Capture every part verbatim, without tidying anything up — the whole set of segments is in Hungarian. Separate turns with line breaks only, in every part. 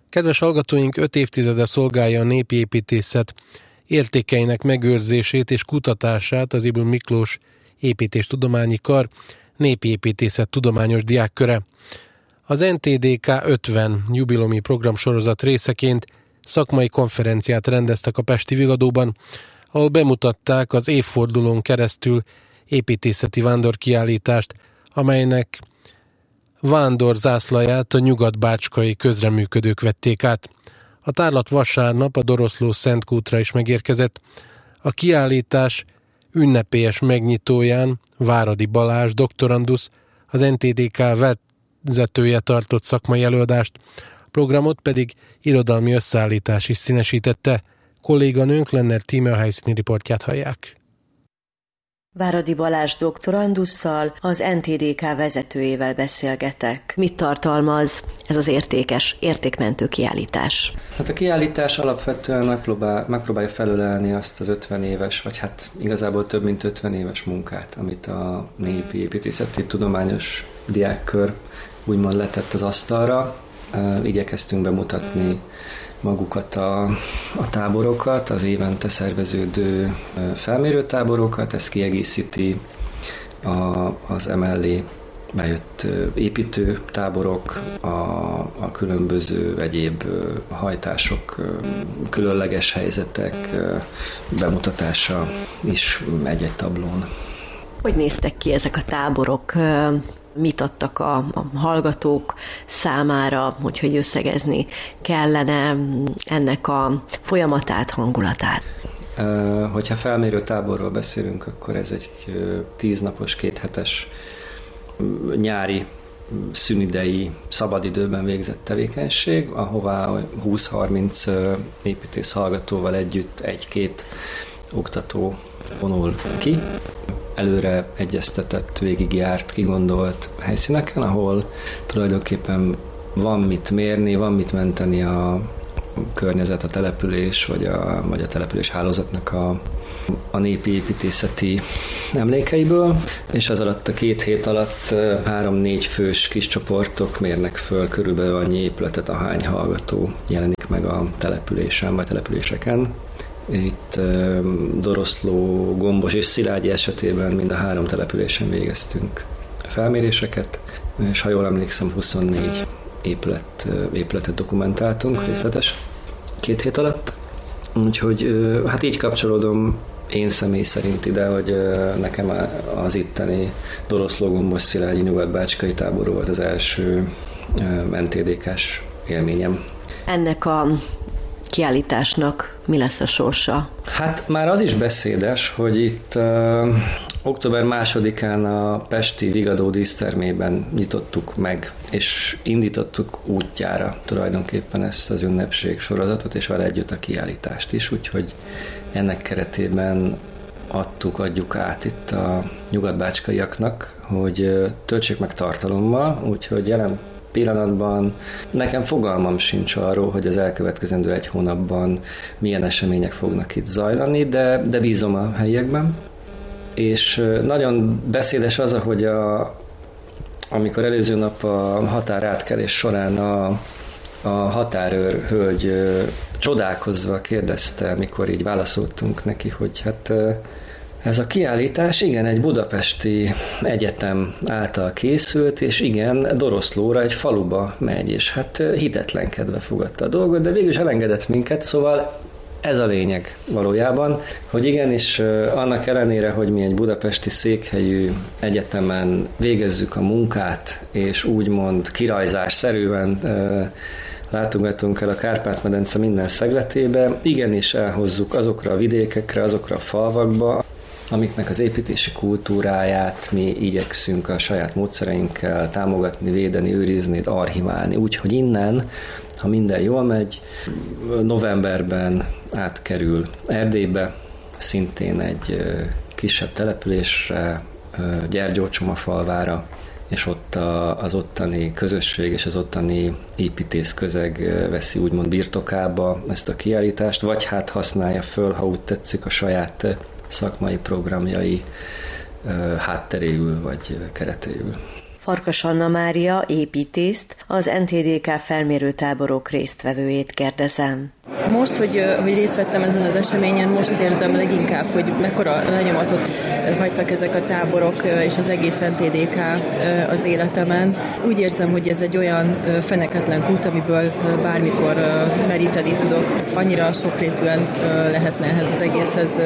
Kedves hallgatóink, öt évtizede szolgálja a népi építészet értékeinek megőrzését és kutatását az Ybl Miklós Építéstudományi Kar népi építészet tudományos diákköre. Az en té dé ká ötven jubileumi programsorozat részeként szakmai konferenciát rendeztek a pesti Vigadóban, ahol bemutatták az évfordulón keresztül építészeti vándorkiállítást, amelynek vándorzászlaját a nyugat-bácskai közreműködők vették át. A tárlat vasárnap a Doroszló Szentkútra is megérkezett. A kiállítás ünnepélyes megnyitóján Váradi Balázs doktorandusz, az en té dé ká vezetője tartott szakmai előadást, a programot pedig irodalmi összeállítás is színesítette. Kolléganőnk Lenner Tíme a helyszíni riportját hallják.
Váradi Balázs doktorandusszal, az en té dé ká vezetőjével beszélgetek. Mit tartalmaz ez az értékes, értékmentő kiállítás?
Hát a kiállítás alapvetően megpróbál, megpróbálja felölelni azt az ötven éves, vagy hát igazából több mint ötven éves munkát, amit a népi építészeti tudományos diákkör úgymond letett az asztalra. Igyekeztünk bemutatni magukat a, a táborokat, az évente szerveződő felmérőtáborokat, ez kiegészíti a, az emellé bejött építő táborok, a, a különböző egyéb hajtások, különleges helyzetek bemutatása is egy-egy tablón.
Hogy néztek ki ezek a táborok? Mit adtak a, a hallgatók számára, hogy, hogy összegezni kellene ennek a folyamatát, hangulatát?
Hogyha felmérő táborról beszélünk, akkor ez egy tíznapos, kéthetes nyári szünidei szabadidőben végzett tevékenység, ahová húsz-harminc építész hallgatóval együtt egy-két oktató vonul ki. Előre egyeztetett, végigjárt, kigondolt helyszíneken, ahol tulajdonképpen van mit mérni, van mit menteni a környezet, a település, vagy a, vagy a település hálózatnak a, a népi építészeti emlékeiből, és az alatt a két hét alatt három-négy fős kis csoportok mérnek föl körülbelül annyi épületet, ahány hallgató jelenik meg a településen, vagy településeken. Itt Doroszló, Gombos és Szilágyi esetében mind a három településen végeztünk felméréseket, és ha jól emlékszem, huszonnégy épület, épületet dokumentáltunk részletes két hét alatt. Úgyhogy hát így kapcsolódom én személy szerint ide, hogy nekem az itteni Doroszló, Gombos, Szilágyi, nyugat-bácskai tábor volt az első en té dé ká-s élményem.
Ennek a kiállításnak mi lesz a sorsa?
Hát már az is beszédes, hogy itt uh, október másodikán a pesti Vigadó dísztermében nyitottuk meg, és indítottuk útjára tulajdonképpen ezt az ünnepség sorozatot, és vele együtt a kiállítást is, úgyhogy ennek keretében adtuk, adjuk át itt a nyugat-bácskaiaknak, hogy töltsék meg tartalommal, úgyhogy jelen pillanatban nekem fogalmam sincs arról, hogy az elkövetkezendő egy hónapban milyen események fognak itt zajlani, de, de bízom a helyiekben. És nagyon beszédes az, hogy a, amikor előző nap a határátkelés során a, a határőr hölgy csodálkozva kérdezte, mikor így válaszoltunk neki, hogy hát ez a kiállítás igen egy budapesti egyetem által készült, és igen, Doroszlóra, egy faluba megy, és hát hitetlenkedve fogadta a dolgot, de végül is elengedett minket, szóval ez a lényeg valójában, hogy igenis annak ellenére, hogy mi egy budapesti székhelyű egyetemen végezzük a munkát, és úgymond kirajzásszerűen látogatunk el a Kárpát-medence minden szegletébe, igenis elhozzuk azokra a vidékekre, azokra a falvakba, amiknek az építési kultúráját mi igyekszünk a saját módszereinkkel támogatni, védeni, őrizni, archiválni. Úgyhogy innen, ha minden jól megy, novemberben átkerül Erdélybe, szintén egy kisebb településre, Gyergyócsomafalvára, és ott az ottani közösség és az ottani építész közeg veszi úgymond birtokába ezt a kiállítást, vagy hát használja föl, ha úgy tetszik, a saját szakmai programjai hátteréül vagy keretéül.
Farkas Anna Mária építészt, az en té dé ká felmérőtáborok résztvevőjét kérdezem.
Most, hogy, hogy részt vettem ezen az eseményen, most érzem leginkább, hogy mekkora lenyomatot hagytak ezek a táborok és az egész en té dé ká az életemen. Úgy érzem, hogy ez egy olyan feneketlen kút, amiből bármikor meríteni tudok. Annyira sokrétűen lehetne ehhez az egészhez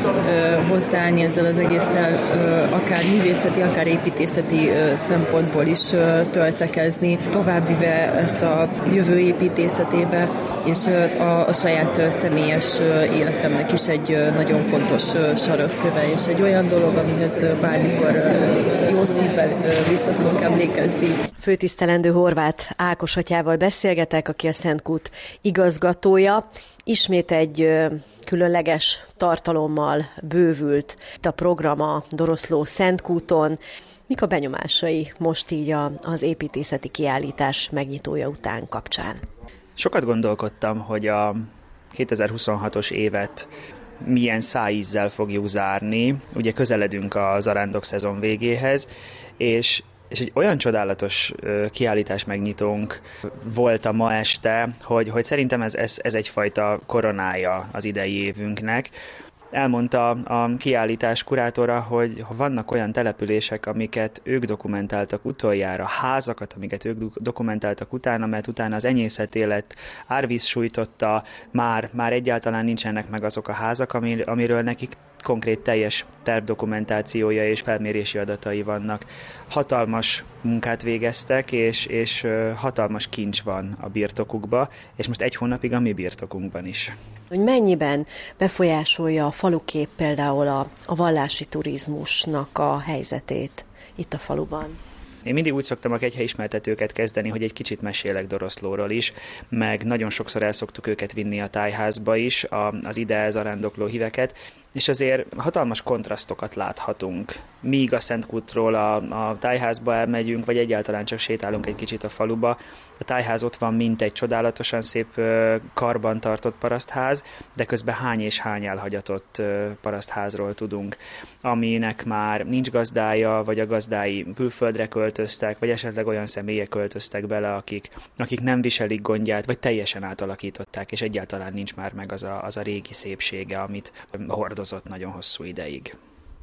hozzáállni, ezzel az egésszel akár művészeti, akár építészeti szempontból is töltekezni, továbbvive ezt a jövő építészetébe, és a, a saját személyes életemnek is egy nagyon fontos sarokköve, és egy olyan dolog, amihez bármikor jó szívvel vissza tudunk emlékezni.
Főtisztelendő Horváth Ákos atyával beszélgetek, aki a Szentkút igazgatója. Ismét egy különleges tartalommal bővült a program a Doroszló Szentkúton. Mik a benyomásai most így az építészeti kiállítás megnyitója után kapcsán?
Sokat gondolkodtam, hogy a kétezer-huszonhatos évet milyen szájízzel fogjuk zárni. Ugye közeledünk a zarándok szezon végéhez, és, és egy olyan csodálatos kiállítás megnyitónk volt a ma este, hogy, hogy szerintem ez, ez, ez egyfajta koronája az idei évünknek. Elmondta a kiállítás kurátora, hogy vannak olyan települések, amiket ők dokumentáltak utoljára, házakat, amiket ők dokumentáltak utána, mert utána az enyészet élet árvíz sújtotta, már, már egyáltalán nincsenek meg azok a házak, amiről nekik konkrét teljes tervdokumentációja és felmérési adatai vannak. Hatalmas munkát végeztek, és, és hatalmas kincs van a birtokukba, és most egy hónapig a mi birtokunkban is.
Hogy mennyiben befolyásolja a falukép például a, a vallási turizmusnak a helyzetét itt a faluban?
Én mindig úgy szoktam a kegyhelyismertetőket kezdeni, hogy egy kicsit mesélek Doroszlóról is, meg nagyon sokszor el szoktuk őket vinni a tájházba is, az ide zarándokló híveket, és azért hatalmas kontrasztokat láthatunk. Míg a Szentkútról a, a tájházba elmegyünk, vagy egyáltalán csak sétálunk egy kicsit a faluba, a tájház ott van, mint egy csodálatosan szép karban tartott parasztház, de közben hány és hány elhagyatott parasztházról tudunk, aminek már nincs gazdája, vagy a gazdái külföldre költöztek, vagy esetleg olyan személyek költöztek bele, akik, akik nem viselik gondját, vagy teljesen átalakították, és egyáltalán nincs már meg az a, az a régi szépsége, amit hordozott nagyon hosszú ideig.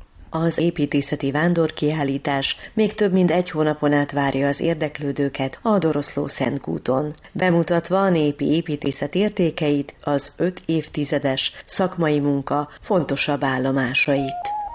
Az építészeti vándorkiállítás még több mint egy hónapon át várja az érdeklődőket a Doroszló Szentkúton, bemutatva a népi építészet értékeit, az öt évtizedes szakmai munka fontosabb állomásait.